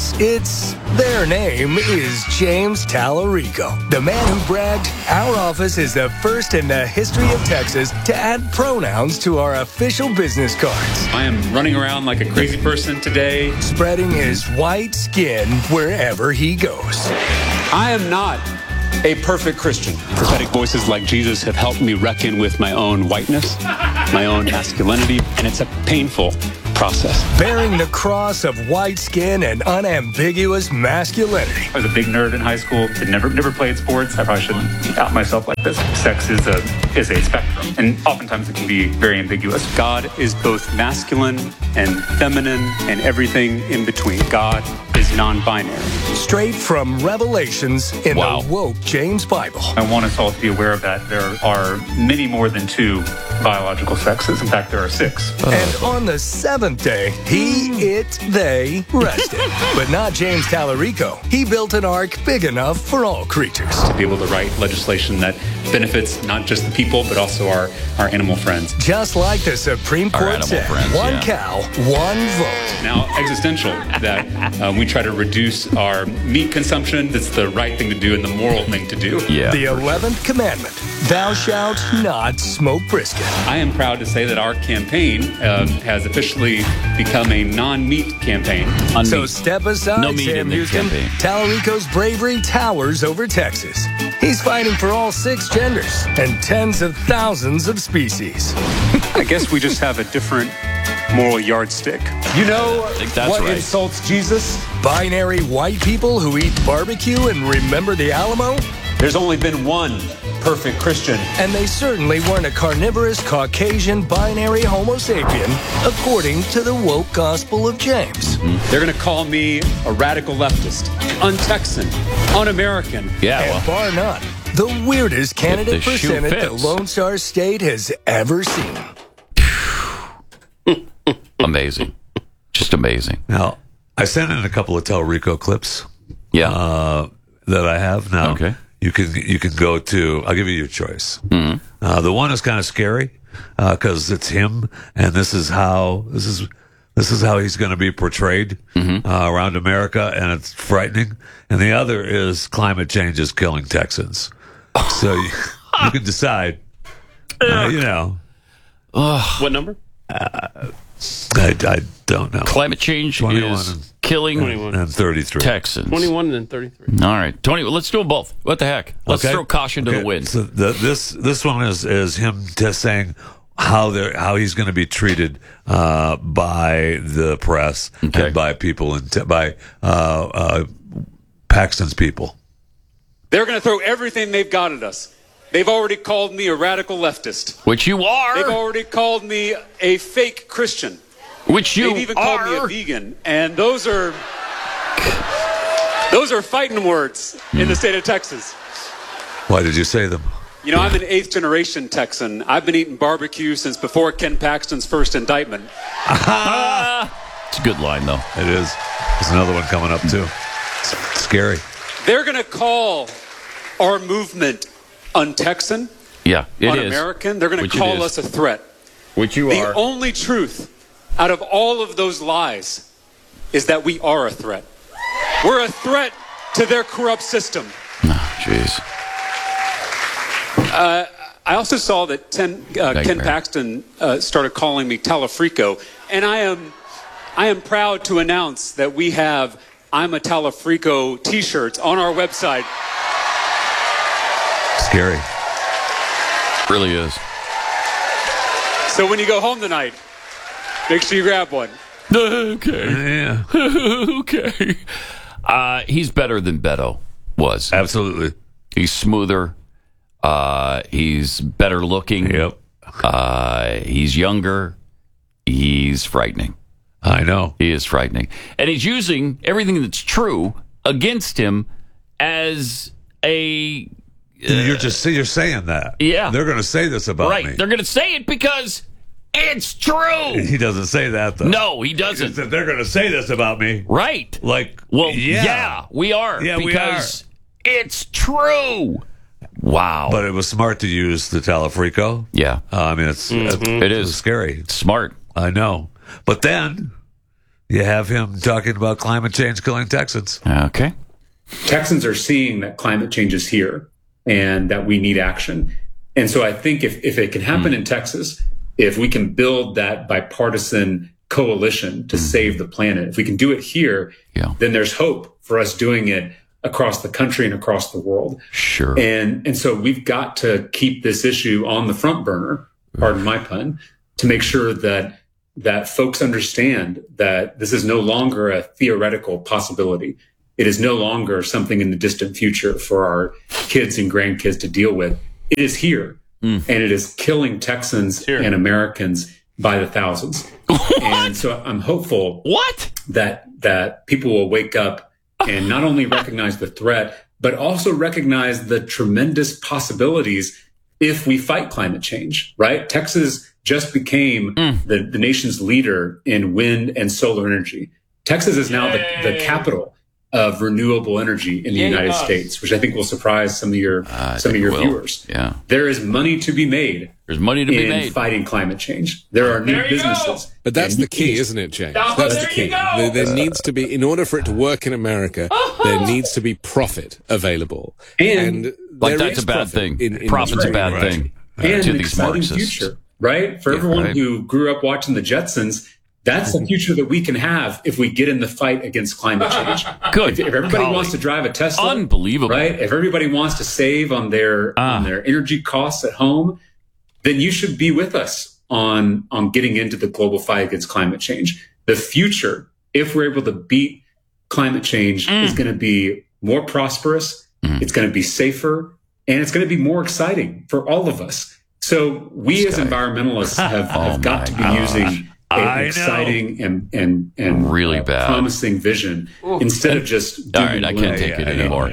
their name is James Tallarico. The man who bragged, our office is the first in the history of Texas to add pronouns to our official business cards. I am running around like a crazy person today, spreading his white skin wherever he goes. I am not a perfect Christian. Prophetic voices like Jesus have helped me reckon with my own whiteness, my own masculinity, and it's a painful process. Bearing the cross of white skin and unambiguous masculinity. I was a big nerd in high school. I never played sports. I probably shouldn't out myself like this. Sex is a spectrum, and oftentimes it can be very ambiguous. God is both masculine and feminine and everything in between. God is non-binary. Straight from Revelations in the woke James Bible. I want us all to be aware of that. There are many more than 2 biological sexes. In fact, there are 6. And on the 7th day, they rested. But not James Tallarico. He built an ark big enough for all creatures. To be able to write legislation that benefits not just the people, but also our animal friends. Just like the Supreme Court said, one cow, one vote. Now, existential, that we try to reduce our meat consumption. That's the right thing to do and the moral thing to do. Yeah. The 11th commandment, thou shalt not smoke brisket. I am proud to say that our campaign has officially become a non-meat campaign. So step aside, no meat Sam Houston. Tallarico's bravery towers over Texas. He's fighting for all 6 genders and tens of thousands of species. I guess we just have a different moral yardstick. You know what insults Jesus? Binary white people who eat barbecue and remember the Alamo? There's only been one perfect Christian. And they certainly weren't a carnivorous Caucasian binary Homo sapien, according to the woke Gospel of James. They're going to call me a radical leftist, un-Texan, un-American. And bar none, the weirdest candidate for Senate the Lone Star State has ever seen. Amazing. Just amazing. Now, I sent in a couple of Tallarico clips. Yeah. That I have now. Okay. You can go to. I'll give you your choice. Mm-hmm. The one is kind of scary because it's him, and this is how he's going to be portrayed around America, and it's frightening. And the other is climate change is killing Texans. So you can decide. What number? I don't know. Climate change is killing 21 and 33 Texans. 21 and 33. All right, Tony. Let's do them both. What the heck? Let's throw caution to the wind. So this one is him just saying how he's going to be treated by the press and by people and by Paxton's people. They're going to throw everything they've got at us. They've already called me a radical leftist. Which you are. They've already called me a fake Christian. Which you are. They've even called me a vegan. And those are fighting words in the state of Texas. Why did you say them? You know, I'm an 8th generation Texan. I've been eating barbecue since before Ken Paxton's first indictment. It's a good line, though. It is. There's another one coming up, too. It's scary. They're going to call our movement un-Texan, it is. un-American. They're going to call us a threat. Which you are. The only truth out of all of those lies is that we are a threat. We're a threat to their corrupt system. Jeez. I also saw that Ken Paxton started calling me Tallarico, and I am proud to announce that we have I'm a Tallarico t-shirts on our website. Scary. Really is. So when you go home tonight, make sure you grab one. Okay. Yeah. Okay. He's better than Beto was. Absolutely. He's smoother. He's better looking. Yep. He's younger. He's frightening. I know. He is frightening. And he's using everything that's true against him as a... you're saying that. Yeah. They're going to say this about me. Right. They're going to say it because it's true. He doesn't say that, though. No, he doesn't. He said, they're going to say this about me. Right. Like, well, yeah we are. Yeah, because it's true. Wow. But it was smart to use the Talafrico. Yeah. I mean, it is scary. It's smart. I know. But then you have him talking about climate change killing Texans. Okay. Texans are seeing that climate change is here and that we need action. And so I think if it can happen in Texas, if we can build that bipartisan coalition to save the planet, if we can do it here, then there's hope for us doing it across the country and across the world. Sure. And so we've got to keep this issue on the front burner, pardon my pun, to make sure that folks understand that this is no longer a theoretical possibility. It is no longer something in the distant future for our kids and grandkids to deal with. It is here, and it is killing Texans and Americans by the thousands. And so I'm hopeful that people will wake up and not only recognize the threat, but also recognize the tremendous possibilities if we fight climate change, right? Texas just became the nation's leader in wind and solar energy. Texas is now the capital of renewable energy in the United States, which I think will surprise some of your viewers. Yeah. There is money to be made. There's money to be made in fighting climate change. There are new businesses. But that's the key, isn't it, James? That's the key. There needs to be, in order for it to work in America, there needs to be profit available. And like that's a bad thing. Profit's a bad thing and to an these exciting Marxists. future, right? For everyone who grew up watching the Jetsons, that's the future that we can have if we get in the fight against climate change. Good. If everybody wants to drive a Tesla, unbelievable, right? If everybody wants to save on their energy costs at home, then you should be with us on getting into the global fight against climate change. The future, if we're able to beat climate change, is going to be more prosperous. It's going to be safer, and it's going to be more exciting for all of us. So we as environmentalists have got to be using an exciting and really bad promising vision instead of just doom all right, I can't take it anymore.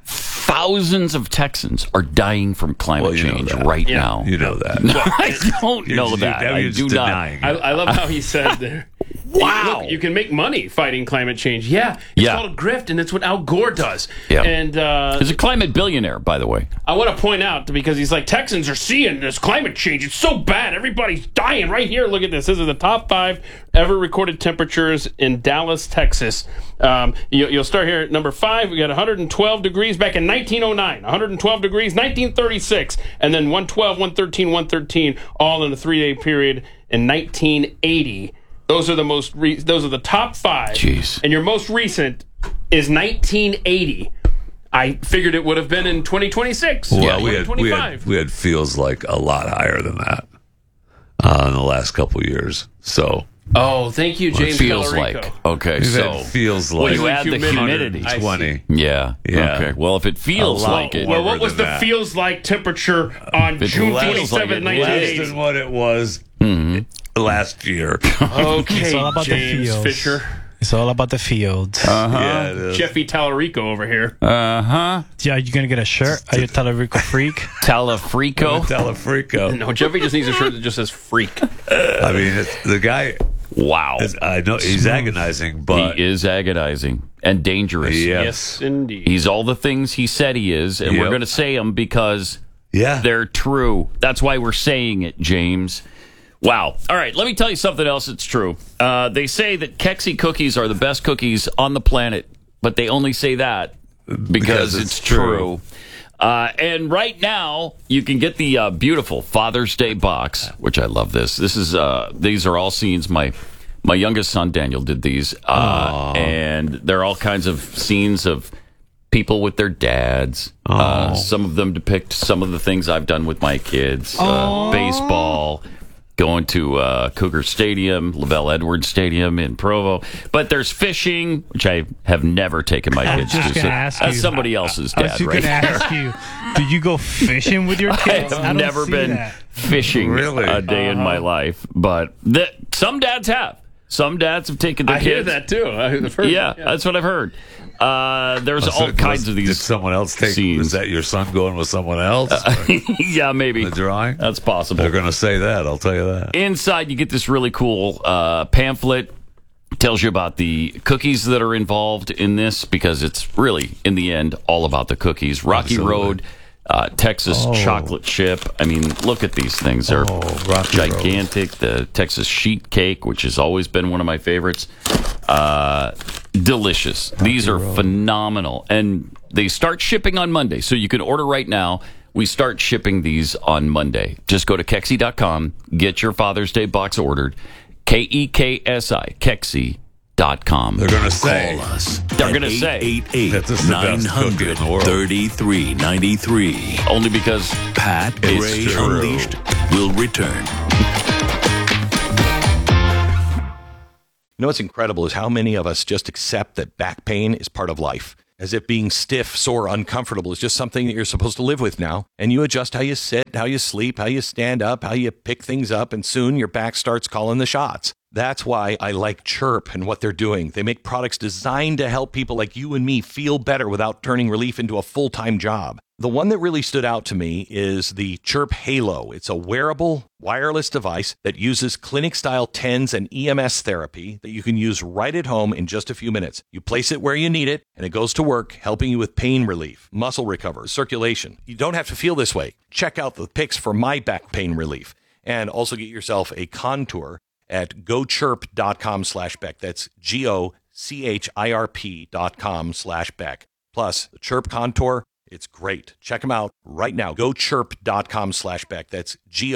Thousands of Texans are dying from climate change right now. You know that. I don't know that. I do not. I love how he said there. Wow. Look, you can make money fighting climate change. Yeah. It's called a grift, and it's what Al Gore does. Yeah. And he's a climate billionaire, by the way. I want to point out, because he's like, Texans are seeing this climate change. It's so bad. Everybody's dying right here. Look at this. This is the top 5 ever recorded temperatures in Dallas, Texas. You'll start here at number 5. We got 112 degrees back in 1909. 112 degrees, 1936. And then 112, 113, 113, all in a 3-day period in 1980. Those are the top 5. Jeez. And your most recent is 1980. I figured it would have been in 2026. Well, we had feels like a lot higher than that in the last couple of years. So. Oh, thank you, James. Feels Calorico. like. Okay, so feels like. when you add the humidity, 20. Yeah. Okay. Well, if it feels like it. Well, what was the feels like temperature on June 27, 1980? Less than what it was last year. Okay, it's all about James the fields. Fisher. It's all about the fields. Yeah, it is. Jeffy Talarico over here. Yeah, you gonna get a shirt? Are you a Talarico freak? Talafrico? Talafrico. No, Jeffy just needs a shirt that just says freak. I mean, the guy. Wow. I know he's agonizing, but he is agonizing and dangerous. Yes, indeed. He's all the things he said he is, and we're going to say them because they're true. That's why we're saying it, James. Wow. All right, let me tell you something else that's true. They say that Kexi cookies are the best cookies on the planet, but they only say that because it's true. And right now, you can get the beautiful Father's Day box, which I love this. These are all scenes. My youngest son, Daniel, did these. And they're all kinds of scenes of people with their dads. Some of them depict some of the things I've done with my kids. Baseball, going to Cougar Stadium, Lavelle Edwards Stadium in Provo. But there's fishing, which I have never taken my kids to. That's somebody else's dad, right? I was going to ask you, did you go fishing with your kids? I have never been fishing a day in my life, but some dads have. Some dads have taken their I kids. hear that too. I've heard yeah, that, that's what I've heard. There's all kinds of these. Did someone else take? scenes. Is that your son going with someone else? Yeah, maybe. The drawing? That's possible. They're going to say that. I'll tell you that. Inside, you get this really cool pamphlet. Tells you about the cookies that are involved in this, because it's really, in the end, all about the cookies. Rocky Road, Texas chocolate chip. I mean, look at these things. They're gigantic. The Texas sheet cake, which has always been one of my favorites. Delicious. These are phenomenal. And they start shipping on Monday, so you can order right now. We start shipping these on Monday. Just go to Kexi.com, get your Father's Day box ordered. KEKSI, Kexi.com. They're going to say. Call us. They're going to say. 888-900-3393. Only because Pat Gray Unleashed will return. You know what's incredible is how many of us just accept that back pain is part of life. As if being stiff, sore, uncomfortable is just something that you're supposed to live with now. And you adjust how you sit, how you sleep, how you stand up, how you pick things up, and soon your back starts calling the shots. That's why I like Chirp and what they're doing. They make products designed to help people like you and me feel better without turning relief into a full-time job. The one that really stood out to me is the Chirp Halo. It's a wearable, wireless device that uses clinic-style TENS and EMS therapy that you can use right at home in just a few minutes. You place it where you need it, and it goes to work, helping you with pain relief, muscle recovery, circulation. You don't have to feel this way. Check out the pics for my back pain relief, and also get yourself a Contour at gochirp.com/Beck. That's GOCHIRP.com/Beck. Plus, the Chirp Contour, it's great. Check them out right now. GoChirp.com/Beck. That's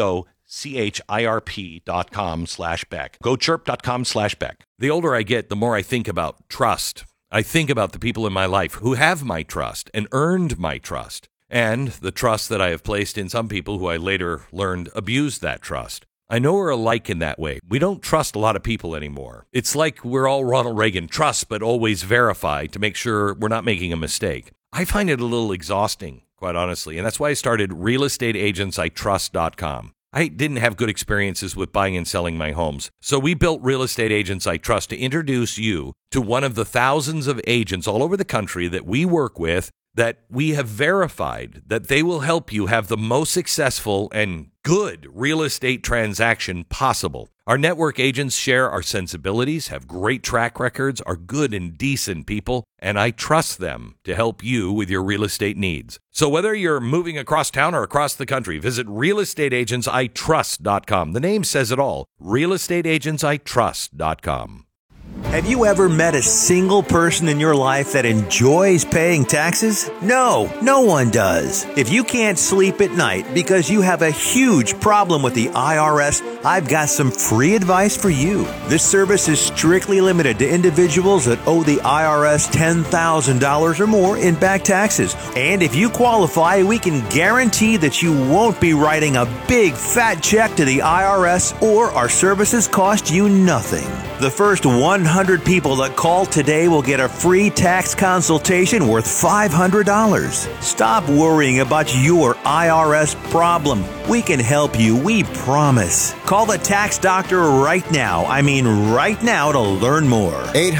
GOCHIRP.com/Beck. GoChirp.com/Beck. The older I get, the more I think about trust. I think about the people in my life who have my trust and earned my trust, and the trust that I have placed in some people who I later learned abused that trust. I know we're alike in that way. We don't trust a lot of people anymore. It's like we're all Ronald Reagan, trust but always verify to make sure we're not making a mistake. I find it a little exhausting, quite honestly, and that's why I started realestateagentsitrust.com. I didn't have good experiences with buying and selling my homes, so we built Real Estate Agents I Trust to introduce you to one of the thousands of agents all over the country that we work with, that we have verified that they will help you have the most successful and good real estate transaction possible. Our network agents share our sensibilities, have great track records, are good and decent people, and I trust them to help you with your real estate needs. So whether you're moving across town or across the country, visit realestateagentsitrust.com. The name says it all, realestateagentsitrust.com. Have you ever met a single person in your life that enjoys paying taxes? No, no one does. If you can't sleep at night because you have a huge problem with the IRS, I've got some free advice for you. This service is strictly limited to individuals that owe the IRS $10,000 or more in back taxes. And if you qualify, we can guarantee that you won't be writing a big fat check to the IRS, or our services cost you nothing. The first 100 people that call today will get a free tax consultation worth $500. Stop worrying about your IRS problem. We can help you, we promise. Call the tax doctor right now. I mean right now, to learn more.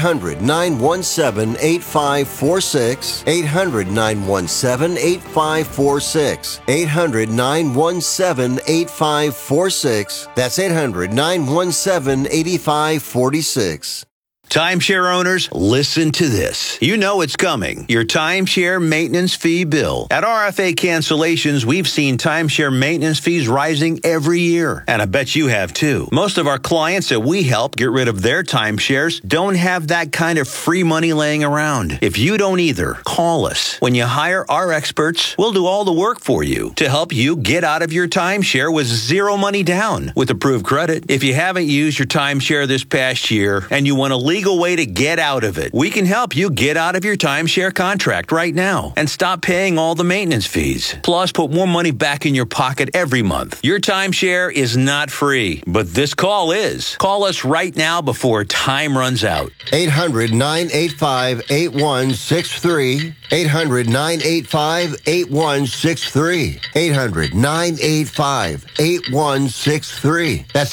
800-917-8546. 800-917-8546. 800-917-8546. That's 800-917-8546. Timeshare owners, listen to this. You know it's coming. Your timeshare maintenance fee bill. At RFA Cancellations, we've seen timeshare maintenance fees rising every year. And I bet you have too. Most of our clients that we help get rid of their timeshares don't have that kind of free money laying around. If you don't either, call us. When you hire our experts, we'll do all the work for you to help you get out of your timeshare with zero money down with approved credit. If you haven't used your timeshare this past year and you want to legal way to get out of it, we can help you get out of your timeshare contract right now and stop paying all the maintenance fees. Plus, put more money back in your pocket every month. Your timeshare is not free, but this call is. Call us right now before time runs out. 800-985-8163. 800-985-8163. 800-985-8163. That's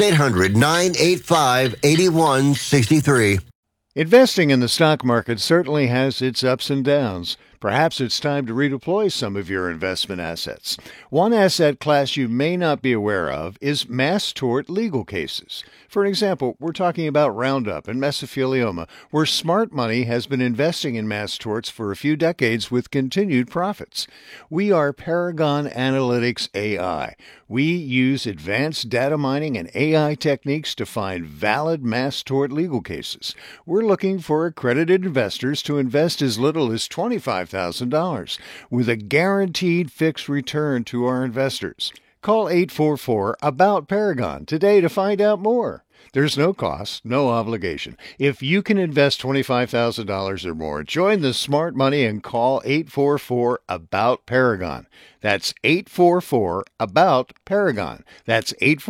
800-985-8163. Investing in the stock market certainly has its ups and downs. Perhaps it's time to redeploy some of your investment assets. One asset class you may not be aware of is mass tort legal cases. For example, we're talking about Roundup and mesothelioma, where smart money has been investing in mass torts for a few decades with continued profits. We are Paragon Analytics AI. We use advanced data mining and AI techniques to find valid mass tort legal cases. We're looking for accredited investors to invest as little as $25,000 with a guaranteed fixed return to our investors. Call 844-ABOUT-PARAGON today to find out more. There's no cost, no obligation. If you can invest $25,000 or more, join the smart money and call 844-ABOUT-PARAGON. That's 844-ABOUT-PARAGON. That's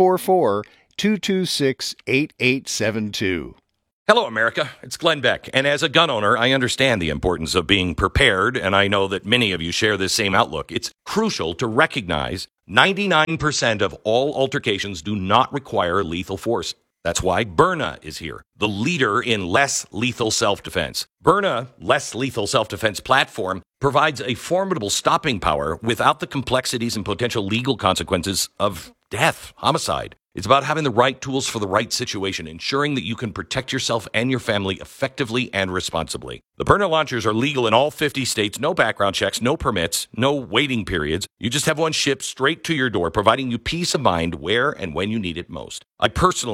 844-226-8872. Hello, America. It's Glenn Beck. And as a gun owner, I understand the importance of being prepared, and I know that many of you share this same outlook. It's crucial to recognize 99% of all altercations do not require lethal force. That's why Byrna is here, the leader in less lethal self-defense. Byrna, less lethal self-defense platform, provides a formidable stopping power without the complexities and potential legal consequences of death, homicide. It's about having the right tools for the right situation, ensuring that you can protect yourself and your family effectively and responsibly. The Byrna launchers are legal in all 50 states, no background checks, no permits, no waiting periods. You just have one shipped straight to your door, providing you peace of mind where and when you need it most. I personally